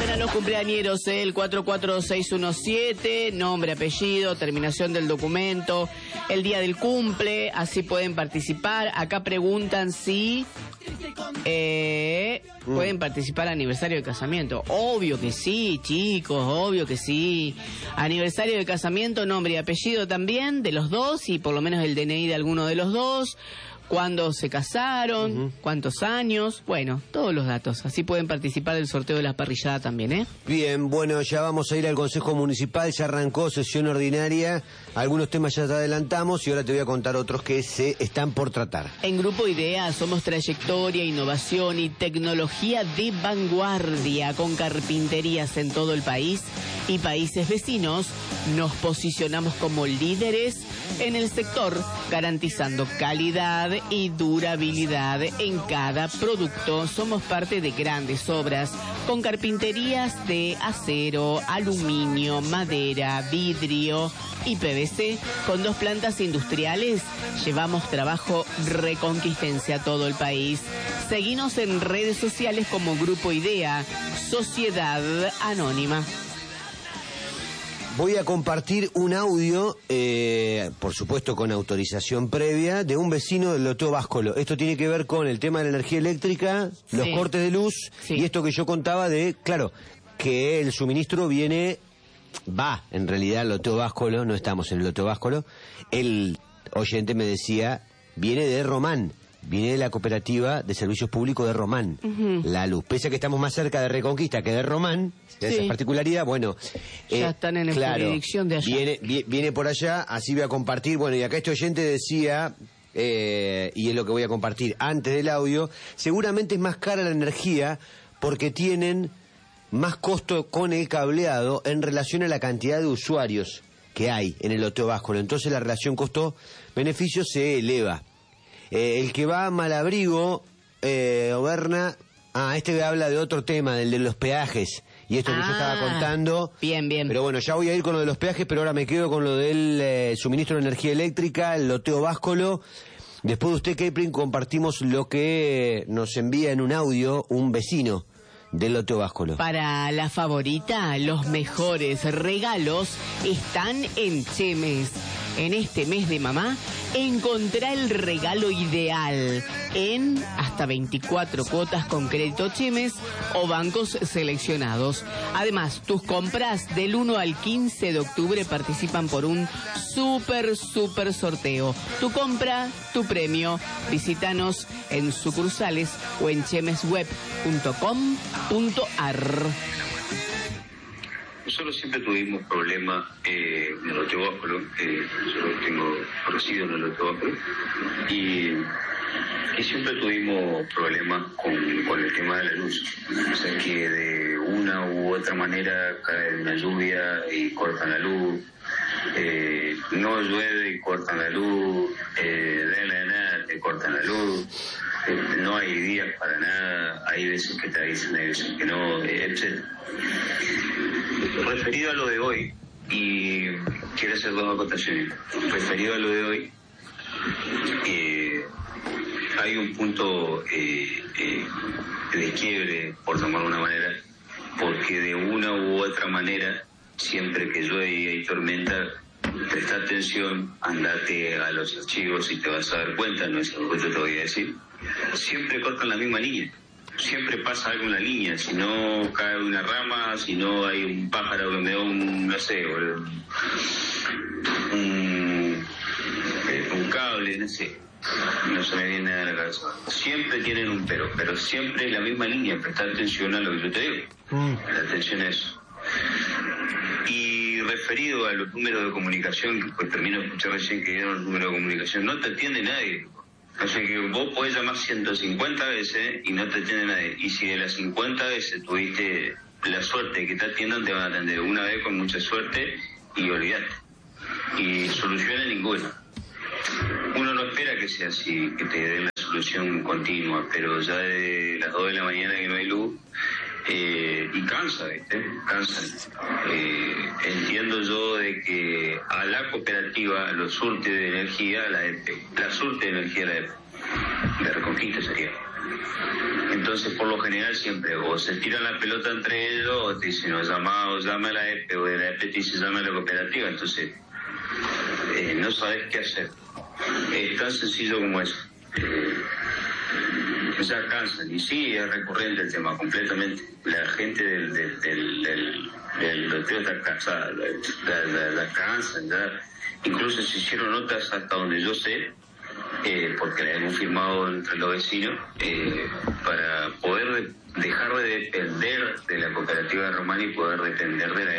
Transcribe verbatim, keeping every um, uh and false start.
Anoten a los cumpleañeros, ¿eh? El cuatro cuatro seis uno siete, nombre, apellido, terminación del documento, el día del cumple, así pueden participar. Acá preguntan si eh, mm. pueden participar al aniversario de casamiento. Obvio que sí, chicos, obvio que sí. Aniversario de casamiento, nombre y apellido también de los dos y por lo menos el D N I de alguno de los dos. ¿Cuándo se casaron? Uh-huh. ¿Cuántos años? Bueno, todos los datos. Así pueden participar del sorteo de la parrillada también, ¿eh? Bien, bueno, ya vamos a ir al Consejo Municipal. Ya arrancó sesión ordinaria. Algunos temas ya te adelantamos y ahora te voy a contar otros que se están por tratar. En Grupo IDEA somos trayectoria, innovación y tecnología de vanguardia. Con carpinterías en todo el país y países vecinos, nos posicionamos como líderes en el sector, garantizando calidad y durabilidad en cada producto. Somos parte de grandes obras con carpinterías de acero, aluminio, madera, vidrio y P V C. Con dos plantas industriales llevamos trabajo reconquistense a todo el país. Seguinos en redes sociales como Grupo IDEA, Sociedad Anónima. Voy a compartir un audio, eh, por supuesto con autorización previa, de un vecino del Loteo Báscolo. Esto tiene que ver con el tema de la energía eléctrica, sí. los cortes de luz, sí. y esto que yo contaba de, claro, que el suministro viene, va, en realidad, al Loteo Báscolo, no estamos en el Loteo Báscolo. El oyente me decía, viene de Román. Viene de la cooperativa de servicios públicos de Román, uh-huh. la luz. Pese a que estamos más cerca de Reconquista que de Román, sí. esa particularidad, bueno... Ya eh, están en la jurisdicción de allá. Viene, viene, viene por allá, así voy a compartir. Bueno, y acá este oyente decía, eh, y es lo que voy a compartir antes del audio, seguramente es más cara la energía porque tienen más costo con el cableado en relación a la cantidad de usuarios que hay en el Loteo Báscolo. Entonces la relación costo-beneficio se eleva. Eh, el que va a Malabrigo, eh, Oberna, ah, este habla de otro tema, del de los peajes, y esto ah, que yo estaba contando. Bien, bien. Pero bueno, ya voy a ir con lo de los peajes, pero ahora me quedo con lo del eh, suministro de energía eléctrica, el Loteo Báscolo. Después de usted, Kepling, compartimos lo que nos envía en un audio un vecino del Loteo Báscolo. Para la favorita, los mejores regalos están en Chemes. En este mes de mamá, encontrá el regalo ideal en hasta veinticuatro cuotas con crédito Chemes o bancos seleccionados. Además, tus compras del uno al quince de octubre participan por un súper, súper sorteo. Tu compra, tu premio. Visítanos en sucursales o en chemesweb punto com punto ar. Nosotros siempre tuvimos problemas eh, en el Loteo Báscolo, eh, yo tengo conocido en el Loteo Báscolo, y, y siempre tuvimos problemas con, con el tema de la luz. O sea que de una u otra manera cae una lluvia y cortan la luz, eh, no llueve y cortan la luz, eh, de la nada te cortan la luz, eh, no hay días para nada, hay veces que te avisan, hay veces que no, eh, etcétera. Referido a lo de hoy, y quiero hacer dos acotaciones. Referido a lo de hoy, eh, hay un punto eh, eh, de quiebre, por tomarlo de una manera, porque de una u otra manera, siempre que llueve y hay tormenta, presta atención, andate a los archivos y te vas a dar cuenta, no es algo que yo te voy a decir, siempre cortan la misma línea. Siempre pasa algo en la línea, si no cae una rama, si no hay un pájaro que me da un, no sé, un, un cable, no sé, no se me viene nada a la cabeza. Siempre tienen un pero, pero siempre la misma línea, prestar atención a lo que yo te digo, mm. la atención a eso. Y referido a los números de comunicación, pues termino de escuchar recién que dieron los números de comunicación, no te atiende nadie. O sea que vos podés llamar ciento cincuenta veces y no te atiende nadie. Y si de las cincuenta veces tuviste la suerte que te atiendan, te van a atender una vez con mucha suerte y olvidate. Y soluciones ninguna. Uno no espera que sea así, que te den la solución continua, pero ya de las dos de la mañana que no hay luz, eh, y cansa, ¿viste? Cansa. Eh, entiendo yo de que a la cooperativa lo surte de energía la E P E, la surte de energía la E P E, de Reconquista sería. Entonces, por lo general, siempre o se tiran la pelota entre ellos, o te dicen, o llama, o llama a la E P E, o de la E P E te dice, llama a la cooperativa. Entonces, eh, no sabes qué hacer. Es tan sencillo como eso. Eh, ya cansan, y sí, es recurrente el tema, completamente. La gente del, del, del, del, del loteo está cansada, la, la, la cansan, ya. Incluso se hicieron notas hasta donde yo sé, eh, porque la hemos firmado entre los vecinos, eh, para poder dejar de depender de la cooperativa de Román y poder depender de la